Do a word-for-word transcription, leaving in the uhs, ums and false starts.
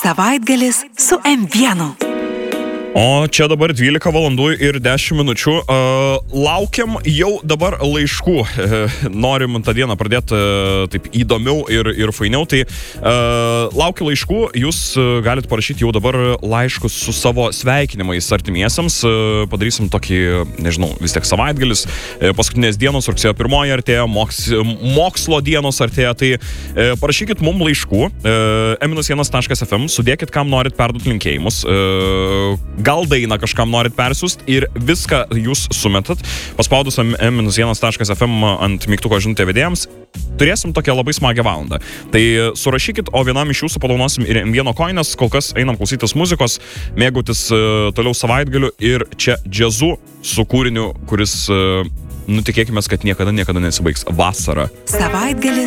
Savaitgalis su M vienu. O čia dabar dvylika valandų ir dešimt minučių. Uh, laukiam jau dabar laiškų. Uh, norim tą dieną pradėti uh, taip įdomiau ir, ir fainiau. Tai uh, laukiu laiškų. Jūs uh, galite parašyti jau dabar laiškus su savo sveikinimais artimiesiams. Uh, padarysim tokį, nežinau, vis tiek savaitgalis. Uh, paskutinės dienos, rugsėjo pirmoji artėja, moks, mokslo dienos artėja. Tai uh, parašykit mum laiškų. Uh, em vienas taškas ef em, sudėkit, kam norit perduoti linkėjimus. Uh, Gal dainą kažkam norit persiųst ir viską jūs sumetat. Paspaudus em vienas taškas ef em ant mygtuko žinutę vedėjams, turėsim tokią labai smagią valandą. Tai surašykit, o vienam iš jūsų padaunosim ir em vieno koinas. Kol kas einam klausytis muzikos, mėgautis uh, toliau savaitgaliu ir čia džiazu su kūriniu, kuris, uh, nu tikėkime, kad niekada, niekada nesibaigs. Vasara. Savaitgalis